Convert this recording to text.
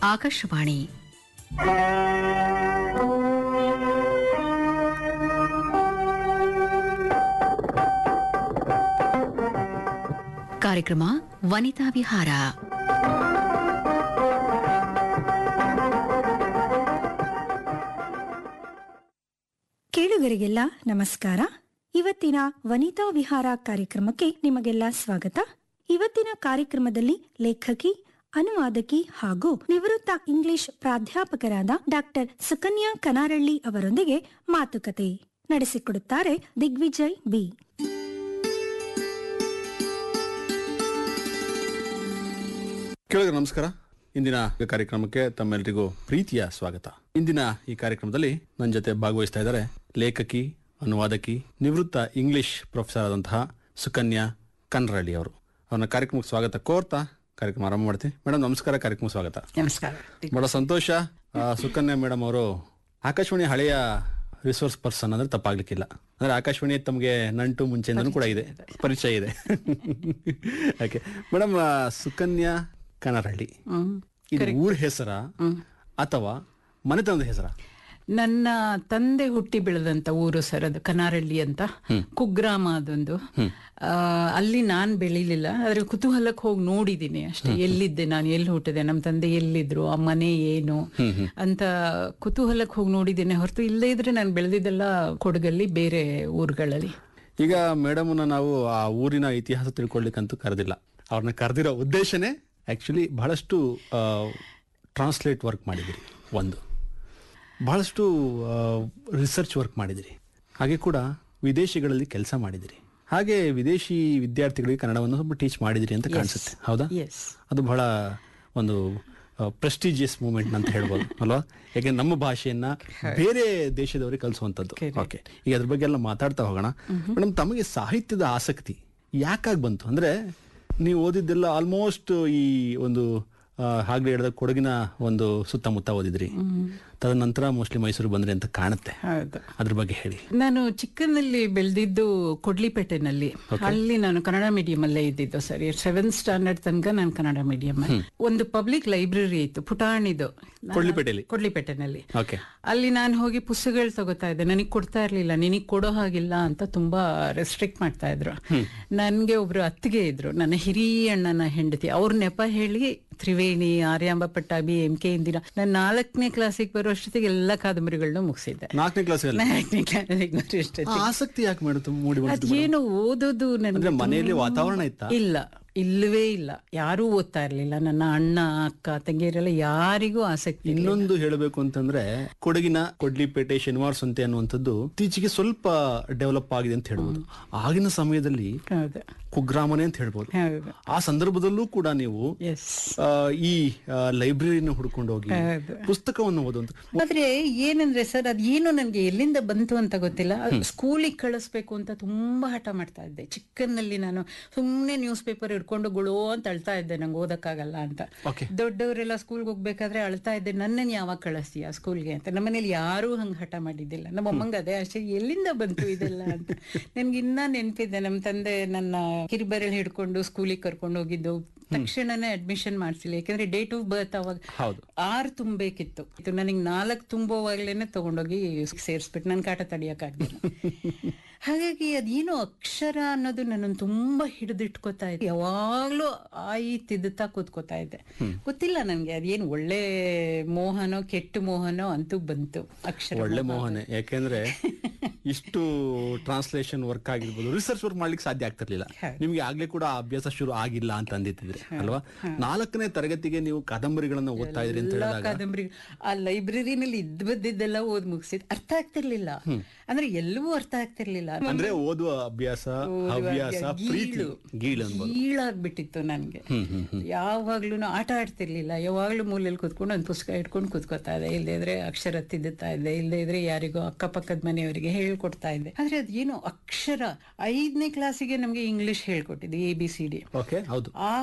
ಆಕಾಶವಾಣಿ ಕಾರ್ಯಕ್ರಮ ವನಿತಾ ವಿಹಾರ. ಕೇಳುಗರಿಗೆಲ್ಲ ನಮಸ್ಕಾರ. ಇವತ್ತಿನ ವನಿತಾ ವಿಹಾರ ಕಾರ್ಯಕ್ರಮಕ್ಕೆ ನಿಮಗೆಲ್ಲ ಸ್ವಾಗತ. ಇವತ್ತಿನ ಕಾರ್ಯಕ್ರಮದಲ್ಲಿ ಲೇಖಕಿ, ಅನುವಾದಕಿ ಹಾಗೂ ನಿವೃತ್ತ ಇಂಗ್ಲಿಷ್ ಪ್ರಾಧ್ಯಾಪಕರಾದ ಡಾಕ್ಟರ್ ಸುಕನ್ಯಾ ಕನಾರಳ್ಳಿ ಅವರೊಂದಿಗೆ ಮಾತುಕತೆ ನಡೆಸಿಕೊಡುತ್ತಾರೆ ದಿಗ್ವಿಜಯ್ ಬಿ. ಕೇಳುಗರೆ ನಮಸ್ಕಾರ. ಇಂದಿನ ಕಾರ್ಯಕ್ರಮಕ್ಕೆ ತಮ್ಮೆಲ್ಲರಿಗೂ ಪ್ರೀತಿಯ ಸ್ವಾಗತ. ಇಂದಿನ ಈ ಕಾರ್ಯಕ್ರಮದಲ್ಲಿ ನನ್ನ ಜೊತೆ ಭಾಗವಹಿಸ್ತಾ ಇದ್ದಾರೆ ಲೇಖಕಿ, ಅನುವಾದಕಿ, ನಿವೃತ್ತ ಇಂಗ್ಲಿಷ್ ಪ್ರೊಫೆಸರ್ ಆದಂತಹ ಸುಕನ್ಯಾ ಕನರಳ್ಳಿ ಅವರು. ಅವ್ರನ್ನ ಕಾರ್ಯಕ್ರಮಕ್ಕೆ ಸ್ವಾಗತ ಕೋರ್ತಾ ಕಾರ್ಯಕ್ರಮ ಆರಂಭ ಮಾಡ್ತೀನಿ. ಮೇಡಮ್ ನಮಸ್ಕಾರ, ಕಾರ್ಯಕ್ರಮಕ್ಕೆ ಸ್ವಾಗತ. ನಮಸ್ಕಾರ. ಬಹಳ ಸಂತೋಷ. ಸುಕನ್ಯಾ ಮೇಡಮ್ ಅವರು ಆಕಾಶವಾಣಿ ಹಳೆಯ ರಿಸೋರ್ಸ್ ಪರ್ಸನ್ ಅಂದ್ರೆ ತಪ್ಪಾಗ್ಲಿಕ್ಕಿಲ್ಲ. ಅಂದ್ರೆ ಆಕಾಶವಾಣಿ ತಮಗೆ ನಂಟು ಮುಂಚೆಯಿಂದನೂ ಕೂಡ ಇದೆ, ಪರಿಚಯ ಇದೆ. ಓಕೆ ಮೇಡಮ್, ಸುಕನ್ಯಾ ಕನರಳ್ಳಿ ಇದು ಊರ ಹೆಸರ ಅಥವಾ ಮನೆತನದ ಹೆಸರ? ನನ್ನ ತಂದೆ ಹುಟ್ಟಿ ಬೆಳೆದಂತ ಊರು ಸರ್, ಅದು ಕನಾರಳ್ಳಿ ಅಂತ, ಕುಗ್ರಾಮ ಅದೊಂದು. ಅಲ್ಲಿ ನಾನ್ ಬೆಳಿಲಿಲ್ಲ, ಆದ್ರೆ ಕುತೂಹಲಕ್ಕೆ ಹೋಗಿ ನೋಡಿದೀನಿ ಅಷ್ಟೇ. ಎಲ್ಲಿದ್ದೆ ನಾನು, ಎಲ್ಲಿ ಹುಟ್ಟಿದೆ, ನಮ್ಮ ತಂದೆ ಎಲ್ಲಿದ್ರು, ಆ ಮನೆ ಏನು ಅಂತ ಕುತೂಹಲಕ್ಕೆ ಹೋಗಿ ನೋಡಿದ್ದೀನಿ ಹೊರತು ಇಲ್ಲದೇ ಇದ್ರೆ ನಾನು ಬೆಳೆದಿದ್ದೆಲ್ಲ ಕೊಡಗಲ್ಲಿ, ಬೇರೆ ಊರುಗಳಲ್ಲಿ. ಈಗ ಮೇಡಮ್ನ ನಾವು ಆ ಊರಿನ ಇತಿಹಾಸ ತಿಳ್ಕೊಳ್ಳಿಕ್ಕಂತೂ ಕರೆದಿಲ್ಲ. ಅವ್ರನ್ನ ಕರೆದಿರೋ ಉದ್ದೇಶನೇ ಆಕ್ಚುಲಿ ಬಹಳಷ್ಟು ಟ್ರಾನ್ಸ್ಲೇಟ್ ವರ್ಕ್ ಮಾಡಿದಿರಿ, ಒಂದು ಬಹಳಷ್ಟು ರಿಸರ್ಚ್ ವರ್ಕ್ ಮಾಡಿದಿರಿ, ಹಾಗೆ ಕೂಡ ವಿದೇಶಗಳಲ್ಲಿ ಕೆಲಸ ಮಾಡಿದಿರಿ, ಹಾಗೆ ವಿದೇಶಿ ವಿದ್ಯಾರ್ಥಿಗಳಿಗೆ ಕನ್ನಡವನ್ನು ಸ್ವಲ್ಪ ಟೀಚ್ ಮಾಡಿದಿರಿ ಅಂತ ಕಾಣಿಸುತ್ತೆ. ಹೌದಾ? ಅದು ಬಹಳ ಒಂದು ಪ್ರೆಸ್ಟಿಜಿಯಸ್ ಮೂಮೆಂಟ್ ಅಂತ ಹೇಳ್ಬೋದು ಅಲ್ವಾ? ಯಾಕೆಂದ್ರೆ ನಮ್ಮ ಭಾಷೆಯನ್ನ ಬೇರೆ ದೇಶದವರಿಗೆ ಕಲಿಸುವಂಥದ್ದು. ಓಕೆ, ಈಗ ಅದ್ರ ಬಗ್ಗೆ ಎಲ್ಲ ಮಾತಾಡ್ತಾ ಹೋಗೋಣ. ಮೇಡಮ್, ತಮಗೆ ಸಾಹಿತ್ಯದ ಆಸಕ್ತಿ ಯಾಕಾಗಿ ಬಂತು? ಅಂದ್ರೆ ನೀವು ಓದಿದ್ದೆಲ್ಲ ಆಲ್ಮೋಸ್ಟ್ ಈ ಒಂದು ಹಾಗೆ ಹೇಳಿದ ಕೊಡಗಿನ ಒಂದು ಸುತ್ತಮುತ್ತ ಓದಿದ್ರಿ, ತದನಂತರ ಮೋಸ್ಟ್ಲಿ ಮೈಸೂರು ಬಂದ್ರಿ ಅಂತ ಕಾಣುತ್ತೆ. ಅದ್ರ ಬಗ್ಗೆ ಹೇಳಿ. ನಾನು ಚಿಕ್ಕನಲ್ಲಿ ಬೆಳೆದಿದ್ದು ಕೊಡ್ಲಿಪೇಟೆನಲ್ಲಿ. ಅಲ್ಲಿ ನಾನು ಕನ್ನಡ ಮೀಡಿಯಂ ಅಲ್ಲೇ ಇದ್ದಿದ್ದು ಸರಿ. 7th ಸ್ಟ್ಯಾಂಡರ್ಡ್ ತನಕ ನಾನು ಕನ್ನಡ ಮೀಡಿಯಂ. ಒಂದು ಪಬ್ಲಿಕ್ ಲೈಬ್ರರಿ ಇತ್ತು ಪುಟಾಣಿದು ಕೊಡ್ಲಿಪೇಟೆನಲ್ಲಿ. ಅಲ್ಲಿ ನಾನು ಹೋಗಿ ಪುಸ್ತಕಗಳು ತಗೋತಾ ಇದ್ದೆ. ನನಗೆ ಕೊಡ್ತಾ ಇರ್ಲಿಲ್ಲ, ನಿನಗ್ ಕೊಡೋ ಹಾಗಿಲ್ಲ ಅಂತ ತುಂಬಾ ರೆಸ್ಟ್ರಿಕ್ಟ್ ಮಾಡ್ತಾ ಇದ್ರು. ನನ್ಗೆ ಒಬ್ರು ಅತ್ತಿಗೆ ಇದ್ರು, ನನ್ನ ಹಿರಿಯ ಅಣ್ಣನ ಹೆಂಡತಿ. ಅವ್ರ ನೆಪ ಹೇಳಿ ತ್ರಿವೇಣಿ, ಆರ್ಯಾಂಬ ಪಟ್ಟಾಭಿ, MK ಇಂದಿರಾ, ನಾನು 4ನೇ ಕ್ಲಾಸಿಗೆ ಬರೋ ಅಷ್ಟೊತ್ತಿಗೆ ಎಲ್ಲಾ ಕಾದಂಬರಿಗಳನ್ನ ಮುಗಿಸಿದ್ದೆ. 4ನೇ ಕ್ಲಾಸಿಗೆ ಆಸಕ್ತಿ ಯಾಕೆ ಮಾಡಿತು? ಅದೇನು ಓದೋದು ನನಗೆ ಮನೆಯಲ್ಲಿ ವಾತಾವರಣ ಇತ್ತ? ಇಲ್ಲ, ಇಲ್ಲವೇ ಇಲ್ಲ. ಯಾರೂ ಓದ್ತಾ ಇರ್ಲಿಲ್ಲ. ನನ್ನ ಅಣ್ಣ, ಅಕ್ಕ, ತಂಗಿಯರೆಲ್ಲ ಯಾರಿಗೂ ಆಸಕ್ತಿ. ಇನ್ನೊಂದು ಹೇಳಬೇಕು ಅಂತಂದ್ರೆ, ಕೊಡಗಿನ ಕೊಡ್ಲಿಪೇಟೆ ಶನಿವಾರ ಸಂತೆ ಅನ್ನುವಂಥದ್ದು ಇತ್ತೀಚೆಗೆ ಸ್ವಲ್ಪ ಡೆವಲಪ್ ಆಗಿದೆ ಅಂತ ಹೇಳ್ಬೋದು. ಆಗಿನ ಸಮಯದಲ್ಲಿ ಕುಗ್ರಾಮನೆ ಅಂತ ಹೇಳ್ಬೋದು. ಆ ಸಂದರ್ಭದಲ್ಲೂ ಕೂಡ ನೀವು ಈ ಲೈಬ್ರರಿನ ಹುಡ್ಕೊಂಡು ಹೋಗಿ ಪುಸ್ತಕವನ್ನು ಓದುವಂತ. ಆದ್ರೆ ಏನಂದ್ರೆ ಸರ್, ಅದೇನು ನನ್ಗೆ ಎಲ್ಲಿಂದ ಬಂತು ಅಂತ ಗೊತ್ತಿಲ್ಲ. ಸ್ಕೂಲಿಗೆ ಕಳಿಸ್ಬೇಕು ಅಂತ ತುಂಬಾ ಹಠ ಮಾಡ್ತಾ ಇದ್ದೆ ಚಿಕ್ಕನಲ್ಲಿ. ನಾನು ಸುಮ್ನೆ ನ್ಯೂಸ್ ಪೇಪರ್ ಹಿಡ್ಕೊಂಡು ಗುಳೋ ಅಂತ ಅಳ್ತಾ ಇದ್ದೆ, ನಂಗೆ ಓದಕ್ಕಾಗಲ್ಲ ಅಂತ. ದೊಡ್ಡವರೆಲ್ಲ ಸ್ಕೂಲ್ಗೆ ಹೋಗ್ಬೇಕಾದ್ರೆ ಅಳ್ತಾ ಇದ್ದೆ, ನನ್ನನ್ನು ಯಾವಾಗ ಕಳಿಸ್ತೀಯ ಸ್ಕೂಲ್ಗೆ ಅಂತ. ನಮ್ಮನೇಲಿ ಯಾರೂ ಹಂಗೆ ಹಠ ಮಾಡಿದ್ದಿಲ್ಲ. ನಮ್ಮ ಅಮ್ಮಂಗೆ ಅದೇ ಅಷ್ಟೇ, ಎಲ್ಲಿಂದ ಬಂತು ಇದೆಲ್ಲ ಅಂತ. ನನ್ಗೆ ಇನ್ನ ನೆನಪಿದೆ, ನಮ್ಮ ತಂದೆ ನನ್ನ ಕಿರಿಬೆರಳು ಹಿಡ್ಕೊಂಡು ಸ್ಕೂಲಿಗೆ ಕರ್ಕೊಂಡು ಹೋಗಿದ್ದು. ತಕ್ಷಣನೇ ಅಡ್ಮಿಷನ್ ಮಾಡ್ಸಿಲ್ಲ, ಯಾಕಂದ್ರೆ ಡೇಟ್ ಆಫ್ ಬರ್ತ್ ಅವಾಗ 6 ತುಂಬಬೇಕಿತ್ತು. ನನಗೆ 4 ತುಂಬುವಾಗ್ಲೇನೆ ತಗೊಂಡೋಗಿ ಸೇರಿಸ್ಬಿಟ್ಟು ನನ್ ಕಾಟ ತಡಿಯಕ್ಕಾಗ್ಲಿಲ್ಲ. ಹಾಗಾಗಿ ಅದೇನೋ ಅಕ್ಷರ ಅನ್ನೋದು ನನ್ನನ್ನು ತುಂಬಾ ಹಿಡಿದಿಟ್ಕೋತಾ ಇದ್ದೆ. ಯಾವಾಗ್ಲೂ ತಿದ್ದುತ್ತಾ ಕೂತ್ಕೋತಾ ಇದ್ದೆ. ಗೊತ್ತಿಲ್ಲ ನನ್ಗೆ ಅದೇನು ಒಳ್ಳೆ ಮೋಹನೋ ಕೆಟ್ಟ ಮೋಹನೋ ಅಂತೂ ಬಂತು ಅಕ್ಷರ. ಒಳ್ಳೆ ಮೋಹನೆ, ಯಾಕೆಂದ್ರೆ ಇಷ್ಟು ಟ್ರಾನ್ಸ್ಲೇಷನ್ ವರ್ಕ್ ಆಗಿರ್ಬೋದು, ರಿಸರ್ಚ್ ವರ್ಕ್ ಮಾಡ್ಲಿಕ್ಕೆ ಸಾಧ್ಯ ಆಗ್ತಿರ್ಲಿಲ್ಲ ನಿಮ್ಗೆ. ಆಗ್ಲೇ ಕೂಡ ಅಭ್ಯಾಸ ಶುರು ಆಗಿಲ್ಲ ಅಂತ ಅಂದಿತ್ತಿದ್ರೆ ಅಲ್ವಾ? 4ನೇ ತರಗತಿಗೆ ನೀವು ಕಾದಂಬರಿಗಳನ್ನ ಓದ್ತಾ ಇದ್ರಿ ಅಂತ ಹೇಳಿದಾಗ, ಕಾದಂಬರಿ ಆ ಲೈಬ್ರರಿನಲ್ಲಿ ಇದ್ದದ್ದೆಲ್ಲ ಓದ್ ಮುಗಿಸಿದ್. ಅರ್ಥ ಆಗ್ತಿರ್ಲಿಲ್ಲ, ಅಂದ್ರೆ ಎಲ್ಲವೂ ಅರ್ಥ ಆಗ್ತಿರ್ಲಿಲ್ಲ. ಅಂದ್ರೆ ಓದುವ ಅಭ್ಯಾಸ, ಹವ್ಯಾಸ, ಪ್ರೀತಿ ಗೀಳಾಗ್ಬಿಟ್ಟಿತ್ತು ನನ್ಗೆ. ಯಾವಾಗ್ಲೂ ಆಟ ಆಡ್ತಿರ್ಲಿಲ್ಲ. ಯಾವಾಗ್ಲೂ ಮೂಲೆಯಲ್ಲಿ ಕೂತ್ಕೊಂಡು ಒಂದು ಪುಸ್ತಕ ಇಟ್ಕೊಂಡು ಕೂತ್ಕೋತಾ ಇದ್ದೆ. ಇಲ್ಲದೆ ಇದ್ರೆ ಅಕ್ಷರ ತಿದ್ದುತ್ತಾ ಇದ್ದೆ, ಇಲ್ಲದೆ ಇದ್ರೆ ಯಾರಿಗೋ ಅಕ್ಕಪಕ್ಕದ ಮನೆಯವರಿಗೆ ಹೇಳ್ಕೊಡ್ತಾ ಇದ್ದೆ. ಆದ್ರೆ ಅದೇನು ಅಕ್ಷರ 5ನೇ ಕ್ಲಾಸಿಗೆ ನಮ್ಗೆ ಇಂಗ್ಲಿಷ್ ಹೇಳ್ಕೊಟ್ಟಿದ್ದೆ, ABCD. ಹೌದು.